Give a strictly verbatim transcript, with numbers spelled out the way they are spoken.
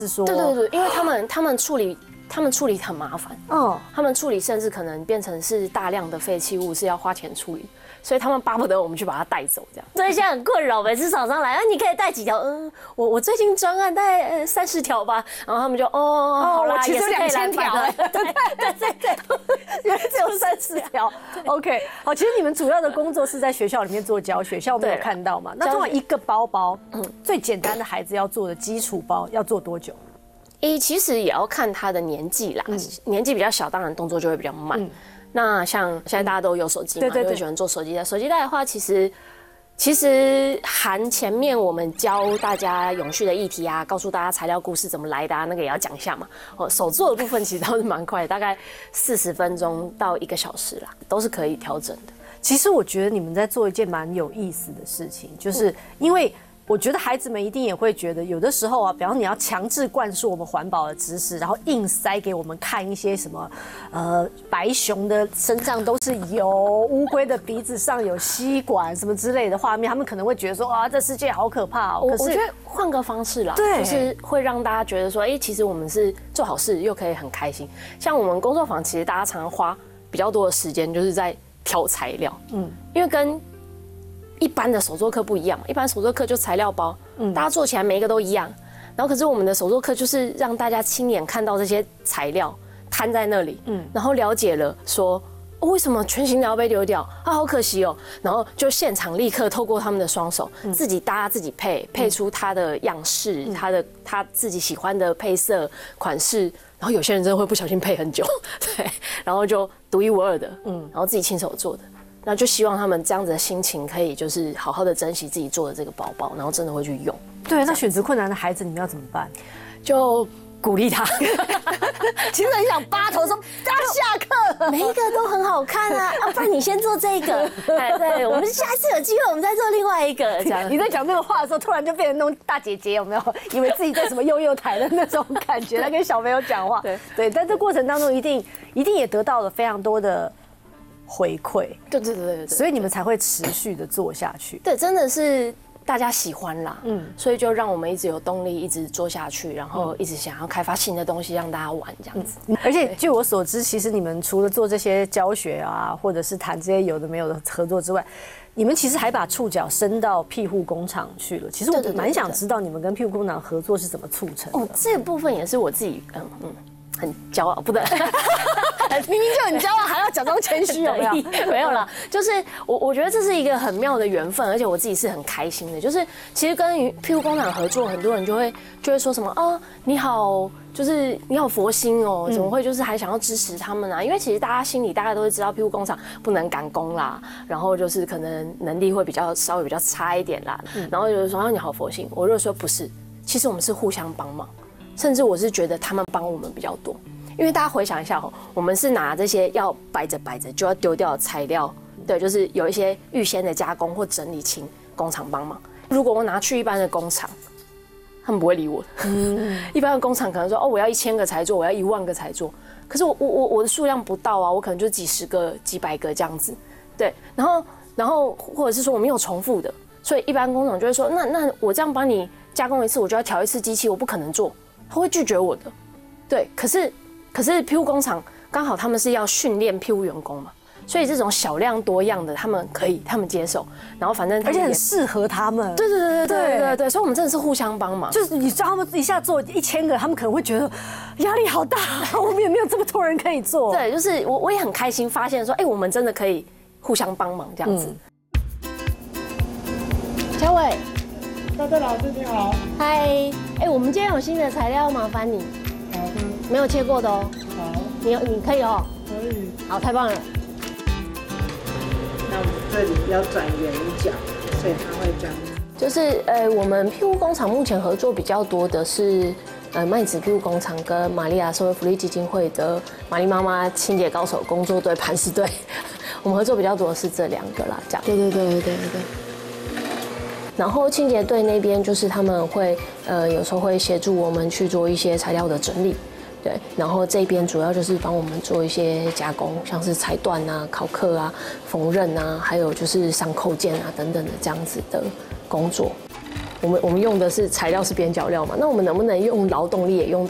是说， 对对对，因为他们他们处理。他们处理很麻烦， 嗯， 他们处理甚至可能变成是大量的废弃物，是要花钱处理，所以他们巴不得我们去把它带走，这样。所以现在很困扰，每次厂商来，啊，你可以带几条？嗯，我我最近专案带呃三十条吧，然后他们就哦，好啦， 其实两千条， 对对对对对， 原来只有三十条。OK， 好，其实你们主要的工作是在学校里面做教学，像我们有看到嘛？那通常一个包包，嗯，最简单的孩子要做的基础包要做多久？ 诶，其实也要看他的年纪啦，年纪比较小，当然动作就会比较慢。那像现在大家都有手机嘛，就会喜欢做手机袋。手机袋的话，其实其实含前面我们教大家永续的议题啊，告诉大家材料故事怎么来的啊，那个也要讲一下嘛。哦，手做的部分其实都是蛮快的，大概四十分钟到一个小时啦，都是可以调整的。 其实我觉得你们在做一件蛮有意思的事情，就是因为。我觉得孩子们一定也会觉得，有的时候啊，比方你要强制灌输我们环保的知识，然后硬塞给我们看一些什么，呃，白熊的身上都是油，乌龟的鼻子上有吸管什么之类的画面，他们可能会觉得说啊，这世界好可怕哦。 可是我觉得换个方式啦， 对， 就是会让大家觉得说，哎，其实我们是做好事，又可以很开心。像我们工作坊，其实大家常常花比较多的时间，就是在挑材料，嗯，因为跟一般的手作课不一样，一般手作课就材料包，嗯，大家做起来每一个都一样。然后可是我们的手作课就是让大家亲眼看到这些材料摊在那里，嗯，然后了解了说、哦、为什么全形的要被丢掉啊，好可惜哦。然后就现场立刻透过他们的双手，嗯、自己搭自己配，配出他的样式，嗯、他的他自己喜欢的配色款式。然后有些人真的会不小心配很久，对，然后就独一无二的，嗯，然后自己亲手做的。那就希望他们这样子的心情可以就是好好的珍惜自己做的这个包包，然后真的会去用。 对，那选择困难的孩子你们要怎么办？ 就鼓励他。 其实很想扒头说大家下课， 每一个都很好看啊，啊，不然你先做这个，哎，对，我们下一次有机会我们再做另外一个。这样， 你在讲这个话的时候，突然就变成那种大姐姐，有没有？以为自己在什么幼幼台的那种感觉，在跟小朋友讲话。对对，但这过程当中一定一定也得到了非常多的回馈， 对对对对对， 所以你们才会持续的做下去。 对，真的是大家喜欢啦，嗯，所以就让我们一直有动力，一直做下去，然后一直想要开发新的东西让大家玩这样子。 嗯、而且据我所知，其实你们除了做这些教学啊，或者是谈这些有的没有的合作之外，你们其实还把触角伸到庇护工厂去了。其实我蛮想知道你们跟庇护工厂合作是怎么促成的。 哦，这部分也是我自己，嗯嗯。很骄傲，不对， 明明就很骄傲，还要假装谦虚，有没有？ 没有啦，就是我我觉得这是一个很妙的缘分，而且我自己是很开心的。就是其实跟庇护工厂合作，很多人就会就会说什么啊，你好，就是你好佛心哦，怎么会就是还想要支持他们啊？因为其实大家心里大概都是知道庇护工厂不能赶工啦，然后就是可能能力会比较稍微比较差一点啦，然后有人说啊你好佛心，我就说不是，其实我们是互相帮忙。甚至我是觉得他们帮我们比较多，因为大家回想一下哦，我们是拿这些要摆着摆着就要丢掉的材料，对，就是有一些预先的加工或整理，请工厂帮忙。如果我拿去一般的工厂，他们不会理我。嗯，一般的工厂可能说哦，我要一千个才做，我要一万个才做，可是我我我我的数量不到啊，我可能就几十个、几百个这样子，对，然后然后或者是说我没有重复的，所以一般工厂就会说，那那我这样帮你加工一次，我就要调一次机器，我不可能做。他会拒绝我的，对，可是可是庇护工厂刚好他们是要训练庇护员工嘛，所以这种小量多样的他们可以，他们接受，然后反正而且很适合他们， 对对对对对对对，所以我们真的是互相帮忙。 就是你叫他们一下做一千个，他们可能会觉得压力好大，我们也没有这么多人可以做。 对，就是我我也很开心发现说，哎，我们真的可以互相帮忙这样子。嘉伟。 大戴老师你好， 嗨，哎，我们今天有新的材料，麻烦你。 好的， 没有切过的哦。 好， 你你可以哦。 可以。 好，太棒了。 那我们这里要转圆角，所以它会这样。 就是呃，我们庇护工厂目前合作比较多的是呃麦子庇护工厂跟玛利亚社会福利基金会的玛丽妈妈清洁高手工作队磐石队，我们合作比较多的是这两个啦，这样。对对对对对对。然后清洁队那边就是他们会呃有时候会协助我们去做一些材料的整理，对，然后这边主要就是帮我们做一些加工，像是裁断啊、拷刻啊、缝纫啊，还有就是上扣件啊等等的这样子的工作。 我们我们用的是材料是边角料嘛，那我们能不能用劳动力也用到？